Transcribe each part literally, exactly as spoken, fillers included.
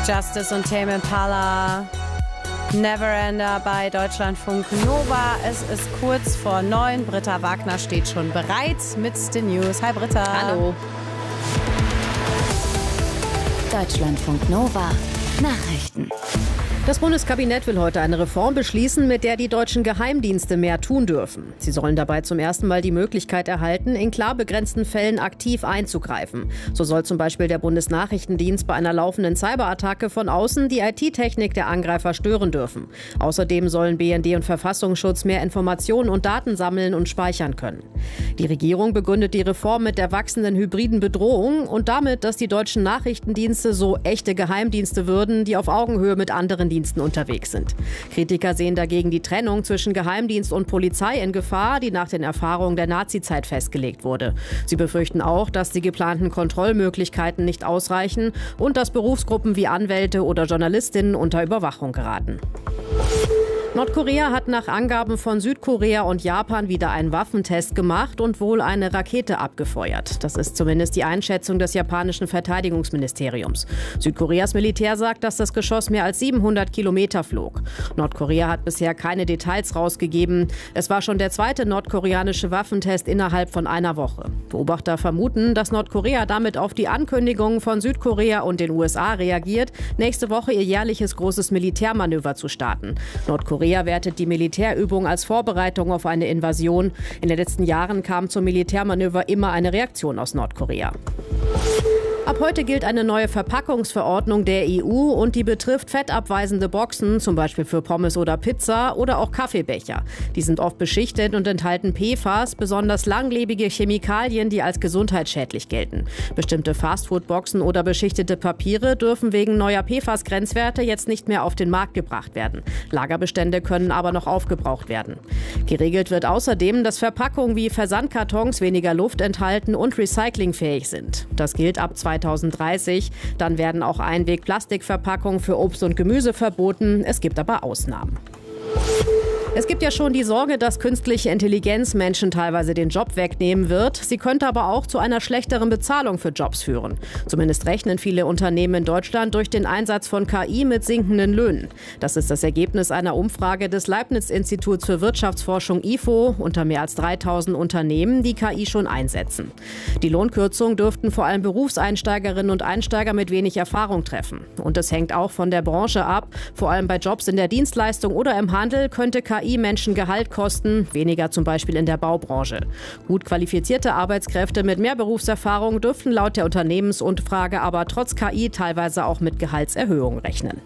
Justice und Tame Impala, Neverender bei Deutschlandfunk Nova. Es ist kurz vor neun. Britta Wagner steht schon bereit mit den News. Hi Britta. Hallo. Deutschlandfunk Nova Nachrichten. Das Bundeskabinett will heute eine Reform beschließen, mit der die deutschen Geheimdienste mehr tun dürfen. Sie sollen dabei zum ersten Mal die Möglichkeit erhalten, in klar begrenzten Fällen aktiv einzugreifen. So soll zum Beispiel der Bundesnachrichtendienst bei einer laufenden Cyberattacke von außen die I T-Technik der Angreifer stören dürfen. Außerdem sollen B N D und Verfassungsschutz mehr Informationen und Daten sammeln und speichern können. Die Regierung begründet die Reform mit der wachsenden hybriden Bedrohung und damit, dass die deutschen Nachrichtendienste so echte Geheimdienste würden, die auf Augenhöhe mit anderen Diensten unterwegs sind. Kritiker sehen dagegen die Trennung zwischen Geheimdienst und Polizei in Gefahr, die nach den Erfahrungen der Nazizeit festgelegt wurde. Sie befürchten auch, dass die geplanten Kontrollmöglichkeiten nicht ausreichen und dass Berufsgruppen wie Anwälte oder Journalistinnen unter Überwachung geraten. Nordkorea hat nach Angaben von Südkorea und Japan wieder einen Waffentest gemacht und wohl eine Rakete abgefeuert. Das ist zumindest die Einschätzung des japanischen Verteidigungsministeriums. Südkoreas Militär sagt, dass das Geschoss mehr als siebenhundert Kilometer flog. Nordkorea hat bisher keine Details rausgegeben. Es war schon der zweite nordkoreanische Waffentest innerhalb von einer Woche. Beobachter vermuten, dass Nordkorea damit auf die Ankündigungen von Südkorea und den U S A reagiert, nächste Woche ihr jährliches großes Militärmanöver zu starten. Nordkorea wertet die Militärübung als Vorbereitung auf eine Invasion. In den letzten Jahren kam zum Militärmanöver immer eine Reaktion aus Nordkorea. Ab heute gilt eine neue Verpackungsverordnung der E U und die betrifft fettabweisende Boxen, zum Beispiel für Pommes oder Pizza oder auch Kaffeebecher. Die sind oft beschichtet und enthalten P F A S, besonders langlebige Chemikalien, die als gesundheitsschädlich gelten. Bestimmte Fastfood-Boxen oder beschichtete Papiere dürfen wegen neuer P F A S-Grenzwerte jetzt nicht mehr auf den Markt gebracht werden. Lagerbestände können aber noch aufgebraucht werden. Geregelt wird außerdem, dass Verpackungen wie Versandkartons weniger Luft enthalten und recyclingfähig sind. Das gilt ab zweitausenddreißig. Dann werden auch Einweg-Plastikverpackungen für Obst und Gemüse verboten. Es gibt aber Ausnahmen. Es gibt ja schon die Sorge, dass künstliche Intelligenz Menschen teilweise den Job wegnehmen wird. Sie könnte aber auch zu einer schlechteren Bezahlung für Jobs führen. Zumindest rechnen viele Unternehmen in Deutschland durch den Einsatz von K I mit sinkenden Löhnen. Das ist das Ergebnis einer Umfrage des Leibniz-Instituts für Wirtschaftsforschung I F O unter mehr als dreitausend Unternehmen, die K I schon einsetzen. Die Lohnkürzungen dürften vor allem Berufseinsteigerinnen und Einsteiger mit wenig Erfahrung treffen. Und es hängt auch von der Branche ab. Vor allem bei Jobs in der Dienstleistung oder im Handel könnte K I Menschen Gehalt kosten, weniger zum Beispiel in der Baubranche. Gut qualifizierte Arbeitskräfte mit mehr Berufserfahrung dürften laut der Unternehmensumfrage aber trotz K I teilweise auch mit Gehaltserhöhungen rechnen.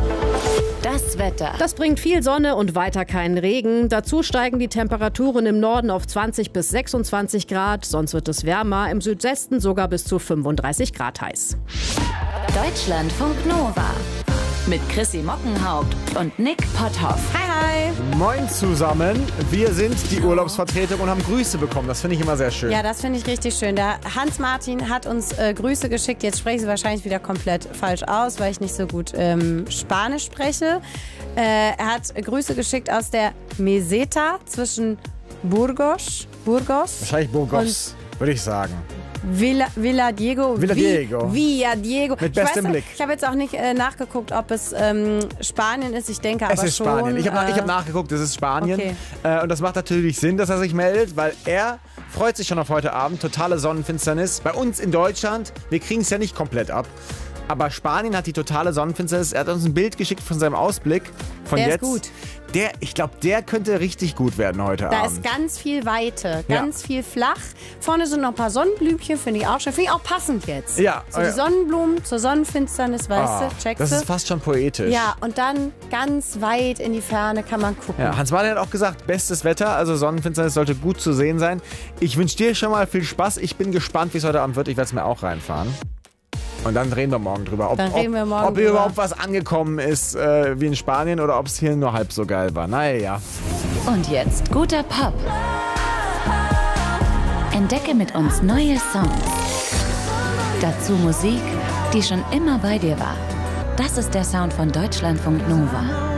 Das Wetter. Das bringt viel Sonne und weiter keinen Regen. Dazu steigen die Temperaturen im Norden auf zwanzig bis sechsundzwanzig Grad. Sonst wird es wärmer, im Südwesten sogar bis zu fünfunddreißig Grad heiß. Deutschlandfunk Nova. Mit Chrissy Mockenhaupt und Nick Potthoff. Hi, hi. Moin zusammen. Wir sind die Urlaubsvertretung und haben Grüße bekommen. Das finde ich immer sehr schön. Ja, das finde ich richtig schön. Der Hans-Martin hat uns äh, Grüße geschickt. Jetzt spreche ich sie wahrscheinlich wieder komplett falsch aus, weil ich nicht so gut ähm, Spanisch spreche. Äh, er hat Grüße geschickt aus der Meseta zwischen Burgos, Burgos Wahrscheinlich Burgos, würde ich sagen. Villa, Villa Diego. Villa Diego. Villa Diego. Mit bestem ich weiß, Blick. Ich habe jetzt auch nicht äh, nachgeguckt, ob es ähm, Spanien ist. Ich denke Es aber ist schon. Spanien. Ich habe äh, ich hab nachgeguckt, es ist Spanien. Okay. Äh, und das macht natürlich Sinn, dass er sich meldet, weil er freut sich schon auf heute Abend. Totale Sonnenfinsternis. Bei uns in Deutschland, wir kriegen es ja nicht komplett ab. Aber Spanien hat die totale Sonnenfinsternis. Er hat uns ein Bild geschickt von seinem Ausblick von Der ist jetzt. gut. Der, ich glaube, der könnte richtig gut werden heute Da Abend. ist ganz viel Weite, Ja. ganz viel flach. Vorne sind noch ein paar Sonnenblümchen, finde ich auch schön. Finde ich auch passend jetzt. Ja, So ja. die Sonnenblumen zur Sonnenfinsternis, weißt Ah, du, checkst das du? ist fast schon poetisch. Ja, und dann ganz weit in die Ferne kann man gucken. Ja, Hans-Martin hat auch gesagt, bestes Wetter, also Sonnenfinsternis sollte gut zu sehen sein. Ich wünsche dir schon mal viel Spaß. Ich bin gespannt, wie es heute Abend wird. Ich werde es mir auch reinfahren. Und dann reden wir morgen drüber, ob, Dann reden wir morgen ob, ob hier drüber. überhaupt was angekommen ist äh, wie in Spanien oder ob es hier nur halb so geil war. Naja. Und jetzt guter Pop. Entdecke mit uns neue Songs. Dazu Musik, die schon immer bei dir war. Das ist der Sound von Deutschlandfunk Nova.